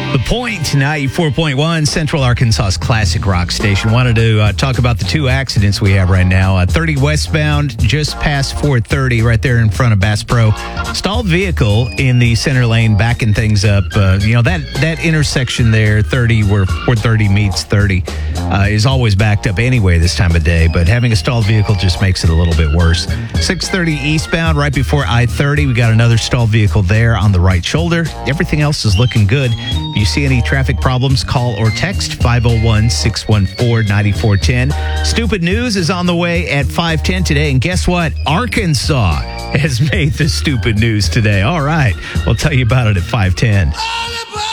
The Point, 94.1, Central Arkansas's classic rock station. Wanted to talk about the two accidents we have right now. 30 westbound, just past 430, right there in front of Bass Pro. Stalled vehicle in the center lane, backing things up. That intersection there, 30, where 430 meets 30, is always backed up anyway this time of day. But having a stalled vehicle just makes it a little bit worse. 630 eastbound, right before I-30, we got another stalled vehicle there on the right shoulder. Everything else is looking good. If you see any traffic problems, call or text 501-614-9410. Stupid news is on the way at 5:10 today. And guess what? Arkansas has made the stupid news today. All right. We'll tell you about it at 5:10.